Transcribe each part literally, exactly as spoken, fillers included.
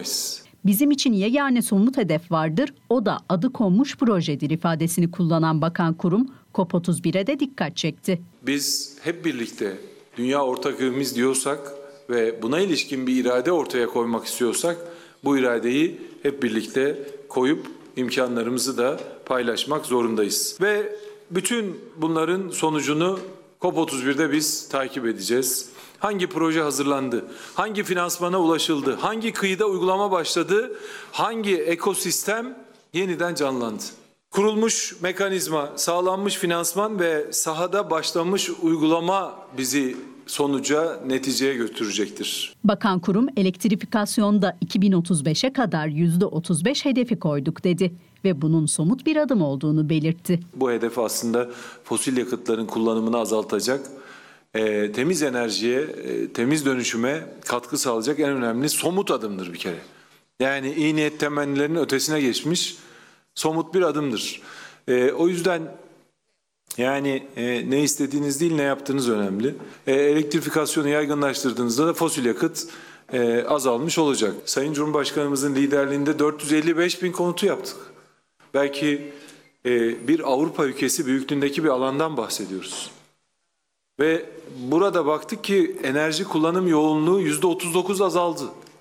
zorundayız. Bizim için yegane somut hedef vardır, o da adı konmuş projedir ifadesini kullanan Bakan Kurum, COP otuz bire de dikkat çekti. Biz hep birlikte dünya ortak evimiz diyorsak ve buna ilişkin bir irade ortaya koymak istiyorsak, bu iradeyi hep birlikte koyup imkanlarımızı da paylaşmak zorundayız. Ve bütün bunların sonucunu COP otuz birde biz takip edeceğiz. Hangi proje hazırlandı, hangi finansmana ulaşıldı, hangi kıyıda uygulama başladı, hangi ekosistem yeniden canlandı. Kurulmuş mekanizma, sağlanmış finansman ve sahada başlamış uygulama bizi sonuca, neticeye götürecektir. Bakan Kurum, elektrifikasyonda iki bin otuz beşe kadar yüzde otuz beş hedefi koyduk dedi ve bunun somut bir adım olduğunu belirtti. Bu hedef aslında fosil yakıtların kullanımını azaltacak, e, temiz enerjiye, e, temiz dönüşüme katkı sağlayacak en önemli somut adımdır bir kere. Yani iyi niyet temennilerinin ötesine geçmiş somut bir adımdır. E, o yüzden yani e, ne istediğiniz değil, ne yaptığınız önemli. E, elektrifikasyonu yaygınlaştırdığınızda da fosil yakıt e, azalmış olacak. Sayın Cumhurbaşkanımızın liderliğinde dört yüz elli beş bin konutu yaptık. Belki e, bir Avrupa ülkesi büyüklüğündeki bir alandan bahsediyoruz. Ve burada baktık ki enerji kullanım yoğunluğu yüzde otuz dokuz azaldı.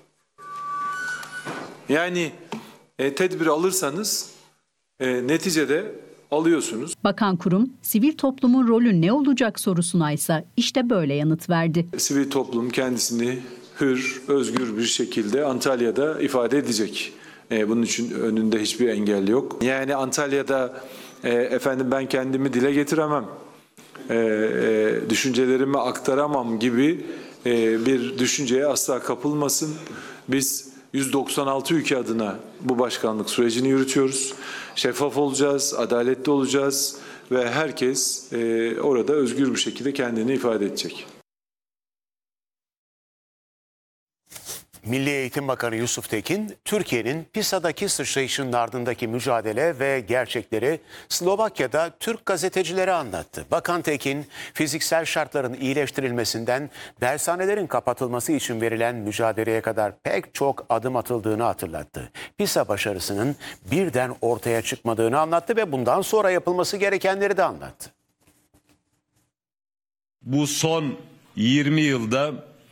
Yani e, tedbir alırsanız e, neticede alıyorsunuz. Bakan Kurum, sivil toplumun rolü ne olacak sorusuna ise işte böyle yanıt verdi. Sivil toplum kendisini hür, özgür bir şekilde Antalya'da ifade edecek. E, bunun için önünde hiçbir engel yok. Yani Antalya'da e, efendim ben kendimi dile getiremem, e, e, düşüncelerimi aktaramam gibi e, bir düşünceye asla kapılmasın. Biz yüz doksan altı ülke adına bu başkanlık sürecini yürütüyoruz. Şeffaf olacağız, adaletli olacağız ve herkes e, orada özgür bir şekilde kendini ifade edecek. Milli Eğitim Bakanı Yusuf Tekin, Türkiye'nin PISA'daki sıçrayışının ardındaki mücadele ve gerçekleri Slovakya'da Türk gazetecilere anlattı. Bakan Tekin, fiziksel şartların iyileştirilmesinden dershanelerin kapatılması için verilen mücadeleye kadar pek çok adım atıldığını hatırlattı. PISA başarısının birden ortaya çıkmadığını anlattı ve bundan sonra yapılması gerekenleri de anlattı. Bu son yirmi yılda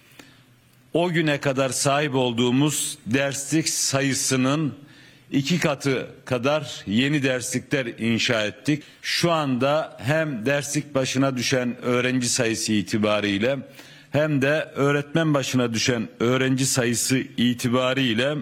o güne kadar sahip olduğumuz derslik sayısının iki katı kadar yeni derslikler inşa ettik. Şu anda hem derslik başına düşen öğrenci sayısı itibariyle hem de öğretmen başına düşen öğrenci sayısı itibariyle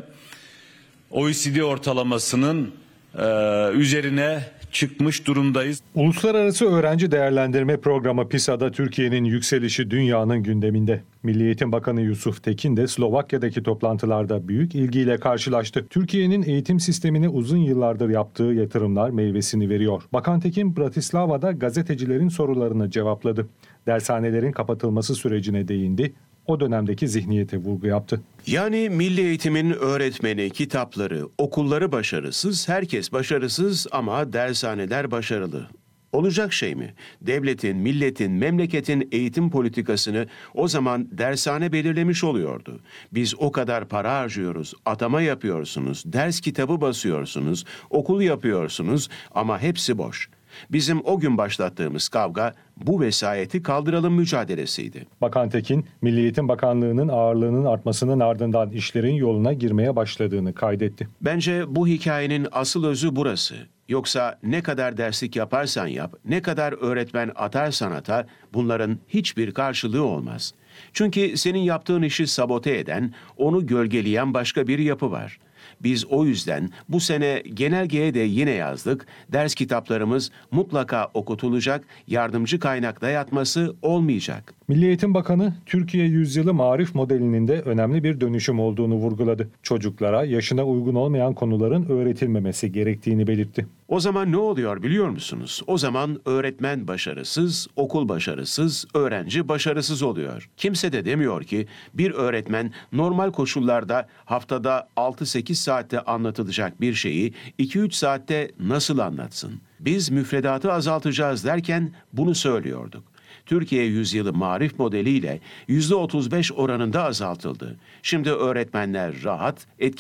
O E C D ortalamasının e, üzerine çıkmış durumdayız. Uluslararası Öğrenci Değerlendirme Programı PISA'da Türkiye'nin yükselişi dünyanın gündeminde. Milli Eğitim Bakanı Yusuf Tekin de Slovakya'daki toplantılarda büyük ilgiyle karşılaştı. Türkiye'nin eğitim sistemine uzun yıllardır yaptığı yatırımlar meyvesini veriyor. Bakan Tekin Bratislava'da gazetecilerin sorularını cevapladı. Dershanelerin kapatılması sürecine değindi. O dönemdeki zihniyete vurgu yaptı. Yani milli eğitimin öğretmeni, kitapları, okulları başarısız, herkes başarısız ama dershaneler başarılı. Olacak şey mi? Devletin, milletin, memleketin eğitim politikasını o zaman dershane belirlemiş oluyordu. Biz o kadar para harcıyoruz, atama yapıyorsunuz, ders kitabı basıyorsunuz, okul yapıyorsunuz ama hepsi boş. Bizim o gün başlattığımız kavga bu vesayeti kaldıralım mücadelesiydi. Bakan Tekin, Milli Eğitim Bakanlığı'nın ağırlığının artmasının ardından işlerin yoluna girmeye başladığını kaydetti. Bence bu hikayenin asıl özü burası. Yoksa ne kadar derslik yaparsan yap, ne kadar öğretmen atarsan ata, bunların hiçbir karşılığı olmaz. Çünkü senin yaptığın işi sabote eden, onu gölgeleyen başka bir yapı var. Biz o yüzden bu sene genelgeye de yine yazdık. Ders kitaplarımız mutlaka okutulacak, yardımcı kaynak dayatması olmayacak. Milli Eğitim Bakanı, Türkiye Yüzyılı Marif modelinin de önemli bir dönüşüm olduğunu vurguladı. Çocuklara yaşına uygun olmayan konuların öğretilmemesi gerektiğini belirtti. O zaman ne oluyor biliyor musunuz? O zaman öğretmen başarısız, okul başarısız, öğrenci başarısız oluyor. Kimse de demiyor ki bir öğretmen normal koşullarda haftada altı sekiz saatte anlatılacak bir şeyi iki üç saatte nasıl anlatsın? Biz müfredatı azaltacağız derken bunu söylüyorduk. Türkiye Yüzyılı Marif modeliyle yüzde otuz beş oranında azaltıldı. Şimdi öğretmenler rahat, etkin